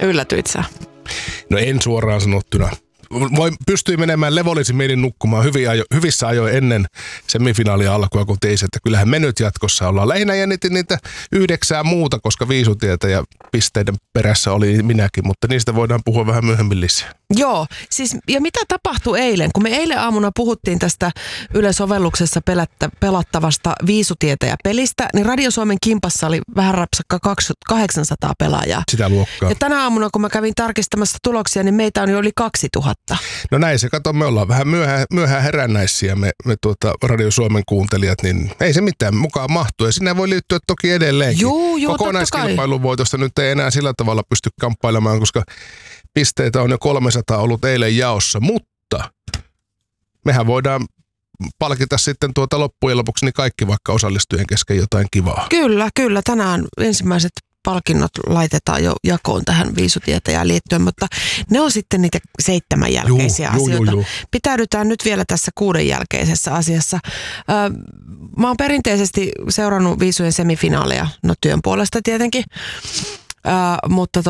Yllätyit sä? No en suoraan sanottuna. Pystyi menemään levollisin mielin nukkumaan hyvissä ajoin ennen semifinaalia alkua, kun teisi, että kyllähän me nyt jatkossa ollaan. Lähinnä jännitin niitä 9 muuta, koska viisutietä ja pisteiden perässä oli minäkin, mutta niistä voidaan puhua vähän myöhemmin lisää. Joo, siis ja mitä tapahtui eilen? Kun me eilen aamuna puhuttiin tästä Yle-sovelluksessa pelattavasta viisutietä ja pelistä, niin Radio Suomen kimpassa oli vähän rapsakka 800 pelaajaa. Sitä luokkaa. Ja tänä aamuna, kun mä kävin tarkistamassa tuloksia, niin meitä on jo yli 2000. No näin se, kato, me ollaan vähän myöhään herännäisiä, me Radio Suomen kuuntelijat, niin ei se mitään mukaan mahtuu. Ja sinne voi liittyä toki edelleenkin. Joo, kokonaiskilpailun voitosta nyt ei enää sillä tavalla pysty kamppailemaan, koska pisteitä on jo 300 ollut eilen jaossa, mutta mehän voidaan palkita sitten loppujen lopuksi niin kaikki vaikka osallistujien kesken jotain kivaa. Kyllä. Tänään ensimmäiset palkinnot laitetaan jo jakoon tähän viisutietäjään liittyen, mutta ne on sitten niitä 7 jälkeisiä asioita. Pitäydytään nyt vielä tässä 6 jälkeisessä asiassa. Mä oon perinteisesti seurannut viisujen semifinaaleja, no työn puolesta tietenkin, mutta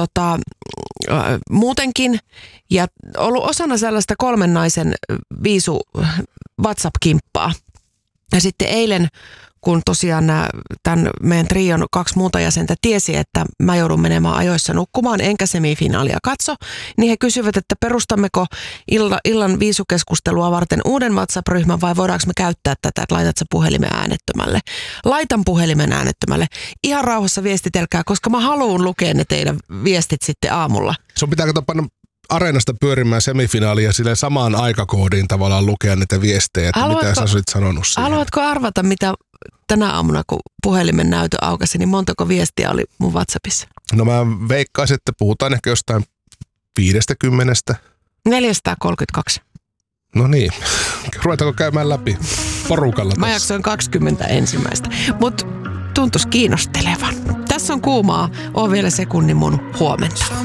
muutenkin ja ollut osana sellaista 3 naisen viisu WhatsApp-kimppaa. Ja sitten eilen, kun tosiaan tämän meidän trion 2 muuta jäsentä tiesi, että mä joudun menemään ajoissa nukkumaan, enkä semifinaalia katso, niin he kysyvät, että perustammeko illan viisukeskustelua varten uuden WhatsApp-ryhmän vai voidaanko me käyttää tätä, että laitat sä puhelimen äänettömälle. Laitan puhelimen äänettömälle. Ihan rauhassa viestitelkää, koska mä haluan lukea ne teidän viestit sitten aamulla. Sun pitää panna Areenasta pyörimään semifinaalia silleen samaan aikakoodiin tavallaan lukea niitä viestejä, että mitä sä olisit sanonut siihen. Haluatko arvata, mitä tänä aamuna, kun puhelimen näytö aukasi, niin montako viestiä oli mun WhatsAppissa? No mä veikkaisin, että puhutaan ehkä jostain 50. 432. No niin, ruvetaanko käymään läpi porukalla tässä? Mä jaksoin 20 ensimmäistä, mutta tuntuisi kiinnostelevan. Tässä on kuumaa, on vielä sekunnin mun huomenta.